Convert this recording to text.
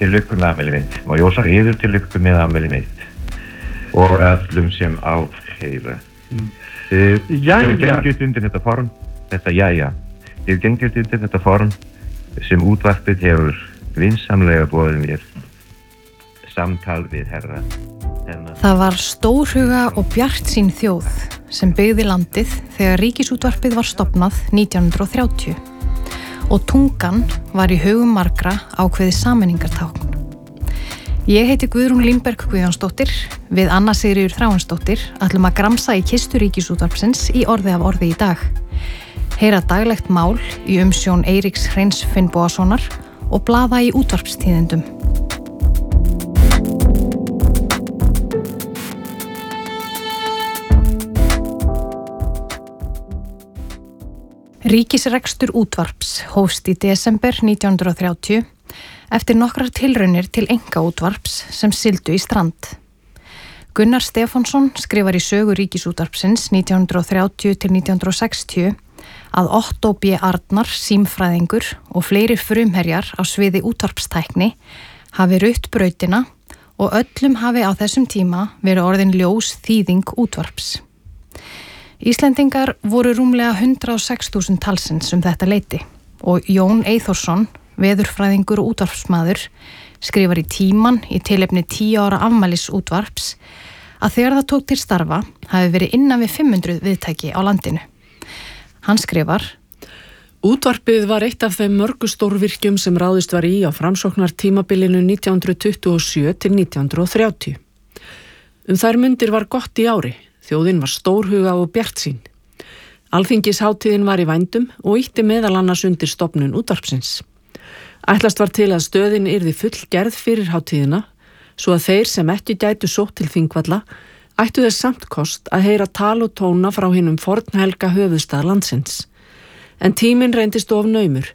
til lukku með afmæli mitt og ég óska yður til lukku með afmæli mitt og öllum sem áheyra. Þið gengið undir þetta form, þið gengið undir þetta form sem útvarpið hefur vinsamlega boðið mér samtal við Herra. Það var stórhuga og bjartsýn þjóð sem byggði landið þegar Ríkisútvarpið var stofnað 1930 og tungan var í hugum margra ákveðið sameiningartákn. Ég heiti Guðrún Línberg Guðjónsdóttir, við Anna Sigríður Þráinsdóttir ætlum að gramsa í kistu Ríkisútvarpsins í orði af orði í dag. Heyra daglegt mál í umsjón Eiríks Hreins Finnbogasonar og blaða í útvarpstíðindum. Ríkisrekstur útvarps hófst í desember 1930 eftir nokkrar tilraunir til einkaútvarps sem sigldu í strand. Gunnar Stefánsson skrifar í sögu Ríkisútvarpsins 1930-1960 að Otto B. Arnar, símfræðingur og fleiri frumherjar á sviði útvarpstækni hafi rutt brautina og öllum hafi á þessum tíma verið orðin ljós þýðing útvarps. Íslendingar voru rúmlega 106.000 talsins þetta leyti og Jón Eyþórsson, veðurfræðingur og útvarpsmaður, skrifar í Tímann í tilefni 10 ára afmælis útvarps að þegar það tók til starfa hafi verið innan við 500 viðtæki á landinu. Hann skrifar: Útvarpið var eitt af þeim mörgu stórvirkjum sem ráðist var í á framsóknartímabilinu 1927 til 1930. Þær mundir var gott í ári. Þjóðin var stórhuga og bjartsýn. Alþingishátíðin var í vændum og ýtti meðal annars undir stofnun útvarpsins. Ætlast var til að stöðin yrði fullgerð fyrir hátíðina, svo að þeir sem ekki gætu sótt til Þingvalla ættu þess samt kost að heyra tal og tóna frá hinum fornhelga höfuðstað landsins. En tíminn reyndist of naumur